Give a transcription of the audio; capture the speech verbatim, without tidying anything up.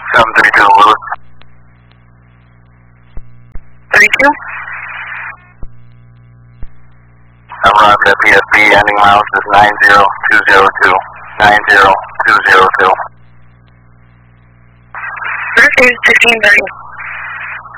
seven thirty-two Lewis. thirty-two? I'm arrived at P S B, ending miles is nine zero two zero two. nine zero two zero two. First is fifteen thirty.